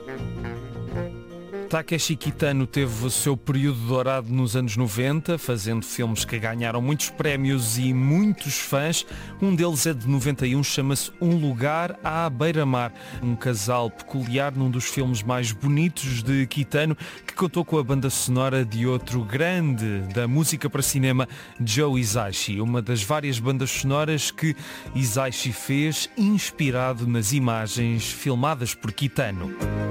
Takeshi Kitano teve o seu período dourado nos anos 90, fazendo filmes que ganharam muitos prémios e muitos fãs. Um deles é de 91, chama-se Um Lugar à Beira-Mar. Um casal peculiar num dos filmes mais bonitos de Kitano, que contou com a banda sonora de outro grande da música para cinema, Joe Hisaishi. Uma das várias bandas sonoras que Hisaishi fez, inspirado nas imagens filmadas por Kitano.